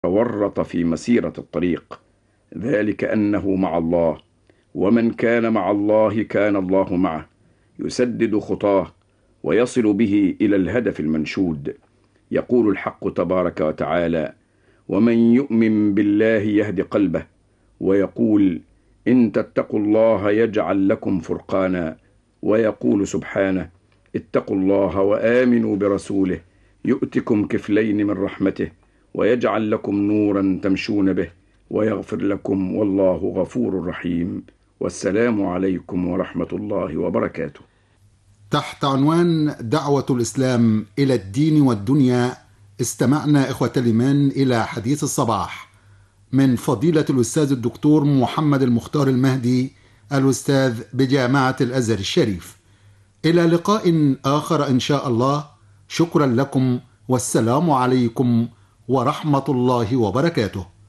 ورط في مسيرة الطريق، ذلك أنه مع الله، ومن كان مع الله كان الله معه، يسدد خطاه ويصل به إلى الهدف المنشود. يقول الحق تبارك وتعالى: ومن يؤمن بالله يهد قلبه. ويقول: إن تتقوا الله يجعل لكم فرقانا. ويقول سبحانه: اتقوا الله وآمنوا برسوله يؤتكم كفلين من رحمته ويجعل لكم نورا تمشون به ويغفر لكم والله غفور رحيم. والسلام عليكم ورحمة الله وبركاته. تحت عنوان دعوة الإسلام إلى الدين والدنيا، استمعنا إخوة الإيمان إلى حديث الصباح من فضيلة الأستاذ الدكتور محمد المختار المهدي، الأستاذ بجامعة الأزهر الشريف. إلى لقاء آخر إن شاء الله. شكرا لكم، والسلام عليكم ورحمة الله وبركاته.